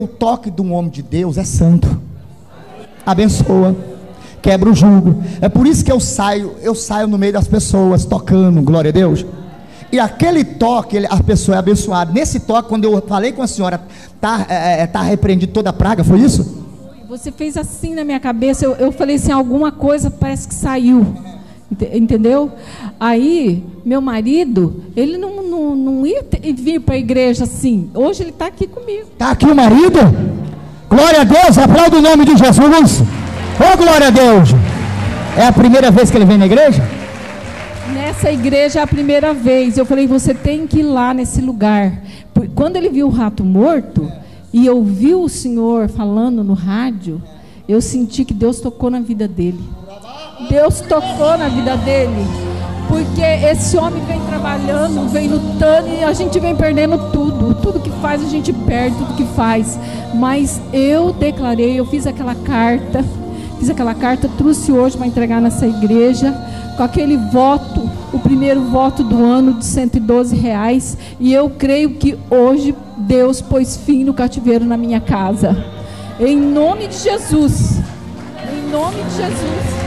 O toque de um homem de Deus é santo, abençoa, quebra o jugo. É por isso que eu saio no meio das pessoas tocando, glória a Deus. E aquele toque, a pessoa é abençoada. Nesse toque, quando eu falei com a senhora, tá repreendido toda a praga, foi isso? Você fez assim na minha cabeça, eu falei assim, alguma coisa parece que saiu, entendeu? Aí, meu marido, ele não ia vir para a igreja assim. Hoje ele está aqui comigo. Está aqui o marido? Glória a Deus, aplauda o nome de Jesus. Oh, glória a Deus. É a primeira vez que ele vem na igreja? Nessa igreja é a primeira vez. Eu falei, você tem que ir lá nesse lugar. Quando ele viu o rato morto e ouviu o Senhor falando no rádio, eu senti que Deus tocou na vida dele. Deus tocou na vida dele, porque esse homem vem trabalhando, vem lutando, e a gente vem perdendo tudo que faz a gente perde, tudo que faz. Mas eu declarei, eu fiz aquela carta, trouxe hoje para entregar nessa igreja, com aquele voto, o primeiro voto do ano de R$112, e eu creio que hoje Deus pôs fim no cativeiro na minha casa, em nome de Jesus, em nome de Jesus.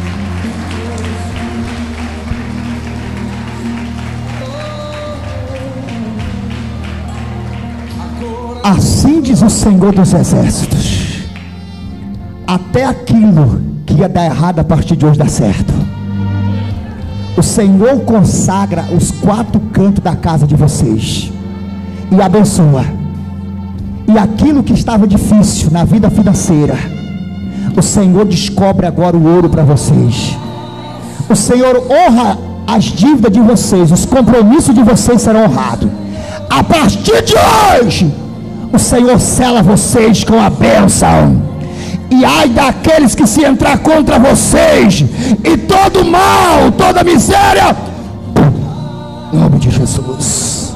Assim diz o Senhor dos Exércitos: até aquilo que ia dar errado a partir de hoje dá certo. O Senhor consagra os 4 cantos da casa de vocês e abençoa. E aquilo que estava difícil na vida financeira, o Senhor descobre agora o ouro para vocês. O Senhor honra as dívidas de vocês, os compromissos de vocês serão honrados. A partir de hoje, o Senhor sela vocês com a bênção. E ai daqueles que se entrar contra vocês, e todo mal, toda miséria, em nome de Jesus.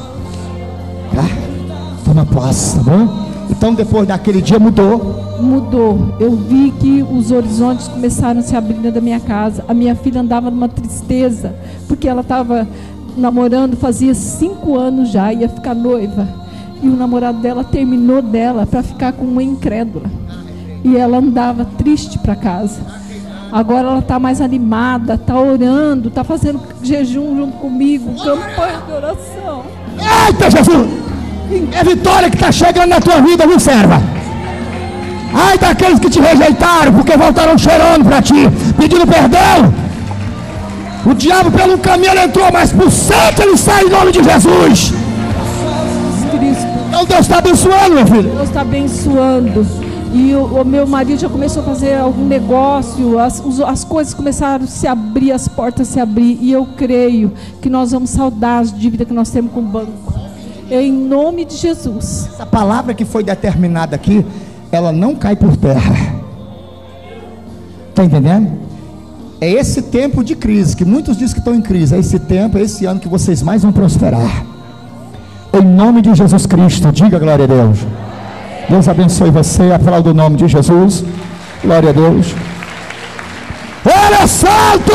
Toma posse, tá bom? Então depois daquele dia mudou. Eu vi que os horizontes começaram a se abrir dentro da minha casa. A minha filha andava numa tristeza, porque ela estava namorando, fazia 5 anos já, ia ficar noiva. E o namorado dela terminou dela para ficar com uma incrédula. E ela andava triste para casa. Agora ela está mais animada, está orando, está fazendo jejum junto comigo, campanha de oração. Eita, Jesus! É vitória que está chegando na tua vida, viu, serva? Ai daqueles que te rejeitaram, porque voltaram chorando para ti, pedindo perdão. O diabo pelo caminho ele entrou, mas por certo ele sai em nome de Jesus. Então Deus está abençoando, meu filho. Deus está abençoando. E o meu marido já começou a fazer algum negócio, as coisas começaram a se abrir, as portas se abrir. E eu creio que nós vamos saldar as dívidas que nós temos com o banco, em nome de Jesus. Essa palavra que foi determinada aqui, ela não cai por terra. Está entendendo? É esse tempo de crise, que muitos dizem que estão em crise. É esse tempo, é esse ano que vocês mais vão prosperar. Em nome de Jesus Cristo, diga glória a Deus. Deus abençoe você, aplauda o nome de Jesus. Glória a Deus. Ele é santo,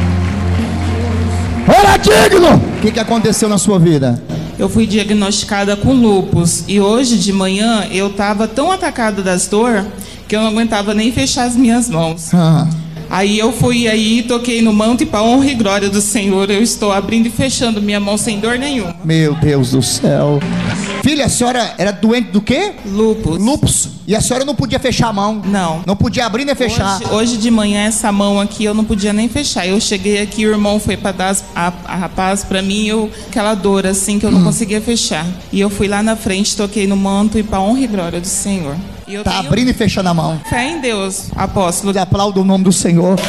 ele é digno. O que aconteceu na sua vida? Eu fui diagnosticada com lúpus. E hoje de manhã eu estava tão atacada das dores que eu não aguentava nem fechar as minhas mãos. Aí eu fui aí, toquei no manto, e para honra e glória do Senhor, eu estou abrindo e fechando minha mão sem dor nenhuma. Meu Deus do céu. Filha, a senhora era doente do quê? Lúpus. Lúpus. E a senhora não podia fechar a mão? Não. Não podia abrir nem fechar? Hoje de manhã, essa mão aqui, eu não podia nem fechar. Eu cheguei aqui, o irmão foi para dar a rapaz para mim, aquela dor assim, que eu não conseguia fechar. E eu fui lá na frente, toquei no manto, e para honra e glória do Senhor. Está abrindo e fechando a mão. Fé em Deus, apóstolo. Aplauda o nome do Senhor.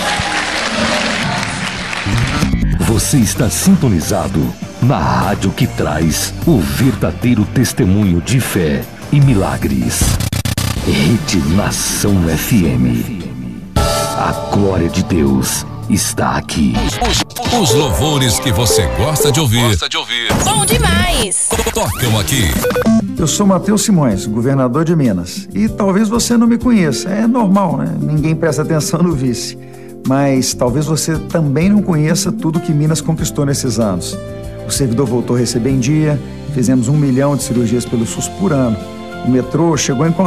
Você está sintonizado na rádio que traz o verdadeiro testemunho de fé e milagres. Rede Nação FM. A glória de Deus está aqui. Os louvores que você gosta de ouvir. Bom demais! Tocam aqui. Eu sou Matheus Simões, governador de Minas. E talvez você não me conheça. É normal, né? Ninguém presta atenção no vice. Mas talvez você também não conheça tudo que Minas conquistou nesses anos. O servidor voltou a receber em dia, fizemos 1 milhão de cirurgias pelo SUS por ano. O metrô chegou em